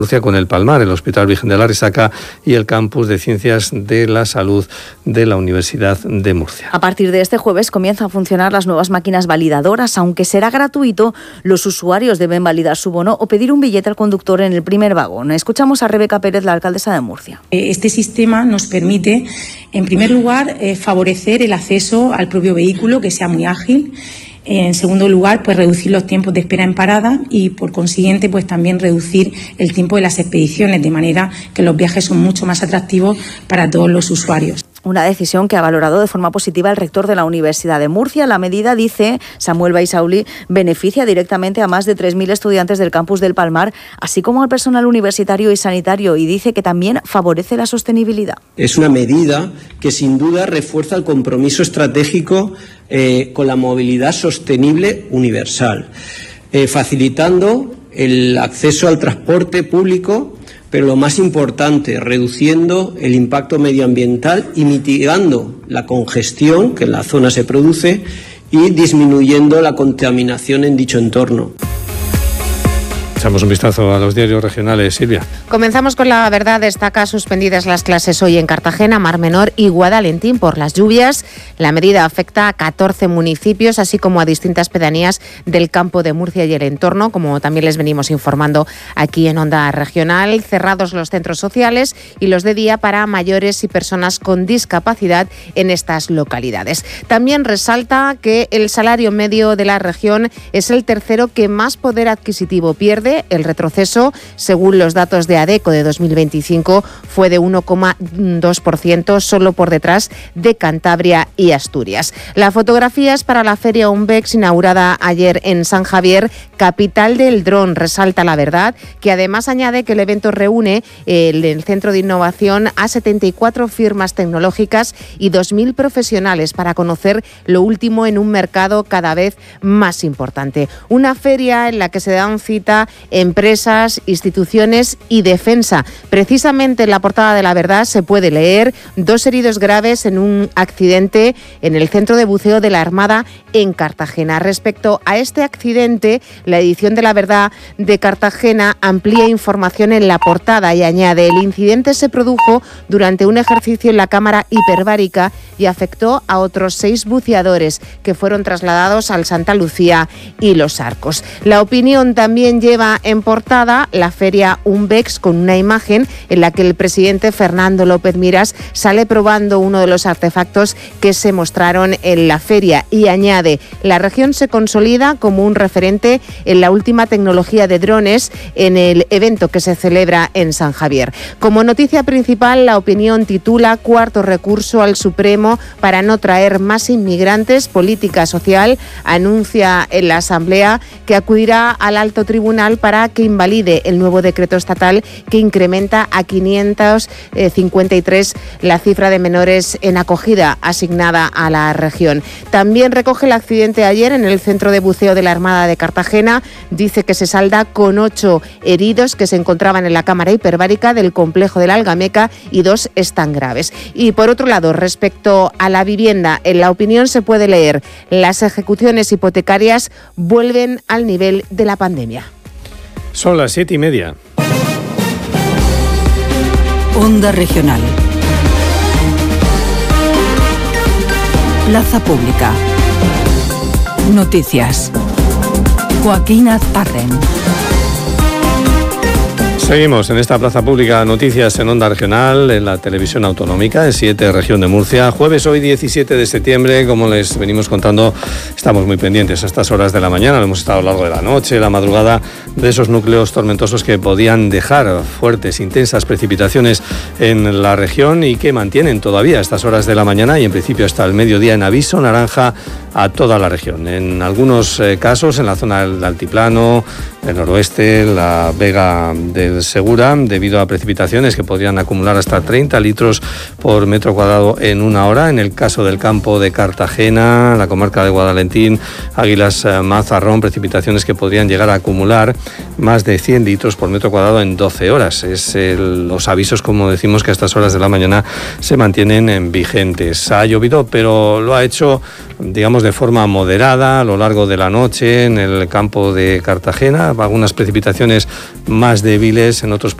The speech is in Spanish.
Murcia con el Palmar, el Hospital Virgen de la Risaca y el Campus de Ciencias de la Salud de la Universidad de Murcia. A partir de este jueves comienzan a funcionar las nuevas máquinas validadoras. Aunque será gratuito, los usuarios deben validar su bono o pedir un billete al conductor en el primer vagón. Escuchamos a Rebeca Pérez, la alcaldesa de Murcia. Este sistema nos permite, en primer lugar, favorecer el acceso al propio vehículo, que sea muy ágil. En segundo lugar, pues reducir los tiempos de espera en parada y, por consiguiente, pues también reducir el tiempo de las expediciones, de manera que los viajes son mucho más atractivos para todos los usuarios. Una decisión que ha valorado de forma positiva el rector de la Universidad de Murcia. La medida, dice Samuel Baisauli, beneficia directamente a más de 3.000 estudiantes del campus del Palmar, así como al personal universitario y sanitario, y dice que también favorece la sostenibilidad. Es una medida que sin duda refuerza el compromiso estratégico con la movilidad sostenible universal, facilitando el acceso al transporte público, pero lo más importante, reduciendo el impacto medioambiental y mitigando la congestión que en la zona se produce y disminuyendo la contaminación en dicho entorno. Echamos un vistazo a los diarios regionales, Silvia. Comenzamos con La Verdad. Destaca suspendidas las clases hoy en Cartagena, Mar Menor y Guadalentín por las lluvias. La medida afecta a 14 municipios, así como a distintas pedanías del campo de Murcia y el entorno, como también les venimos informando aquí en Onda Regional. Cerrados los centros sociales y los de día para mayores y personas con discapacidad en estas localidades. También resalta que el salario medio de la región es el tercero que más poder adquisitivo pierde. El retroceso, según los datos de ADECO de 2025, fue de 1,2%, solo por detrás de Cantabria y Asturias. La fotografía es para la Feria Umbex, inaugurada ayer en San Javier, capital del dron. Resalta La Verdad, que además añade que el evento reúne el Centro de Innovación a 74 firmas tecnológicas y 2.000 profesionales para conocer lo último en un mercado cada vez más importante. Una feria en la que se dan cita empresas, instituciones y defensa. Precisamente en la portada de La Verdad se puede leer 2 heridos graves en un accidente en el centro de buceo de la Armada en Cartagena. Respecto a este accidente, la edición de La Verdad de Cartagena amplía información en la portada y añade: el incidente se produjo durante un ejercicio en la cámara hiperbárica y afectó a otros 6 buceadores que fueron trasladados al Santa Lucía y Los Arcos. La Opinión también lleva en portada la Feria Umbex con una imagen en la que el presidente Fernando López Miras sale probando uno de los artefactos que se mostraron en la feria y añade: la región se consolida como un referente en la última tecnología de drones en el evento que se celebra en San Javier. Como noticia principal, La Opinión titula: cuarto recurso al Supremo para no traer más inmigrantes. Política social anuncia en la Asamblea que acudirá al alto tribunal para que invalide el nuevo decreto estatal que incrementa a 553 la cifra de menores en acogida asignada a la región. También recoge el accidente ayer en el centro de buceo de la Armada de Cartagena. Dice que se salda con 8 heridos que se encontraban en la cámara hiperbárica del complejo de la Algameca y 2 están graves. Y por otro lado, respecto a la vivienda, en La Opinión se puede leer: las ejecuciones hipotecarias vuelven al nivel de la pandemia. Son las 7:30. Onda Regional. Plaza Pública. Noticias. Joaquín Azparren. Seguimos en esta plaza pública, noticias en Onda Regional, en la televisión autonómica, en 7, región de Murcia. Jueves, hoy 17 de septiembre, como les venimos contando, estamos muy pendientes a estas horas de la mañana, lo hemos estado a lo largo de la noche, la madrugada, de esos núcleos tormentosos que podían dejar fuertes, intensas precipitaciones en la región y que mantienen todavía a estas horas de la mañana y en principio hasta el mediodía en aviso naranja a toda la región. En algunos casos, en la zona del altiplano, el noroeste, la Vega del Segura, debido a precipitaciones que podrían acumular hasta 30 litros por metro cuadrado en una hora. En el caso del campo de Cartagena, la comarca de Guadalentín, Águilas, Mazarrón, precipitaciones que podrían llegar a acumular más de 100 litros por metro cuadrado en 12 horas. Los avisos, como decimos, que a estas horas de la mañana se mantienen vigentes. Ha llovido, pero lo ha hecho, digamos, esperamos de forma moderada a lo largo de la noche en el campo de Cartagena, algunas precipitaciones más débiles en otros